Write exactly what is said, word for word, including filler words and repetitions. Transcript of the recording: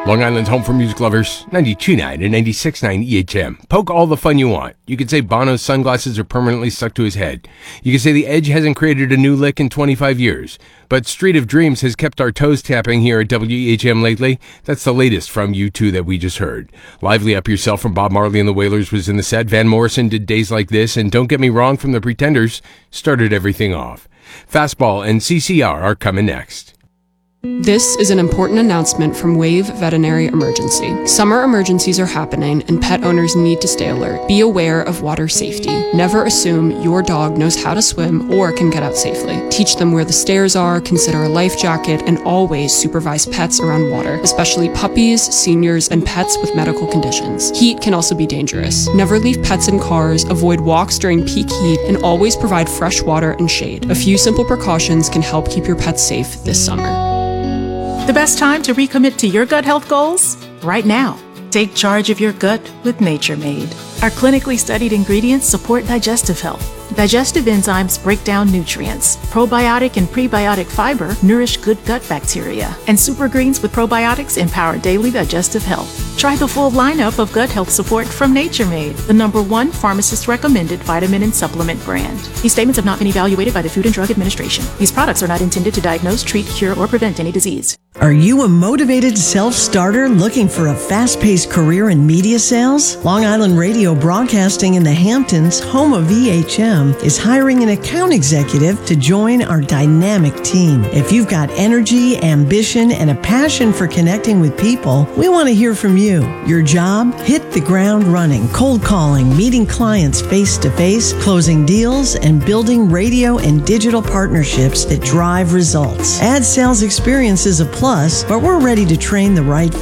Long Island's home for music lovers, ninety-two point nine and ninety-six point nine E H M. Poke all the fun you want. You could say Bono's sunglasses are permanently stuck to his head. You could say the Edge hasn't created a new lick in twenty-five years. But Street of Dreams has kept our toes tapping here at W E H M lately. That's the latest from U two that we just heard. Lively Up Yourself from Bob Marley and the Wailers was in the set. Van Morrison did Days Like This, and Don't Get Me Wrong from the Pretenders started everything off. Fastball and C C R are coming next. This is an important announcement from Wave Veterinary Emergency. Summer emergencies are happening and pet owners need to stay alert. Be aware of water safety. Never assume your dog knows how to swim or can get out safely. Teach them where the stairs are, consider a life jacket, and always supervise pets around water, especially puppies, seniors, and pets with medical conditions. Heat can also be dangerous. Never leave pets in cars, avoid walks during peak heat, and always provide fresh water and shade. A few simple precautions can help keep your pets safe this summer. The best time to recommit to your gut health goals? Right now. Take charge of your gut with Nature Made. Our clinically studied ingredients support digestive health. Digestive enzymes break down nutrients. Probiotic and prebiotic fiber nourish good gut bacteria. And super greens with probiotics empower daily digestive health. Try the full lineup of gut health support from Nature Made, the number one pharmacist-recommended vitamin and supplement brand. These statements have not been evaluated by the Food and Drug Administration. These products are not intended to diagnose, treat, cure, or prevent any disease. Are you a motivated self-starter looking for a fast-paced career in media sales? Long Island Radio Broadcasting in the Hamptons, home of V H M, is hiring an account executive to join our dynamic team. If you've got energy, ambition, and a passion for connecting with people, we want to hear from you. Your job? Hit the ground running, cold calling, meeting clients face-to-face, closing deals, and building radio and digital partnerships that drive results. Ad sales experience is a plus, but we're ready to train the right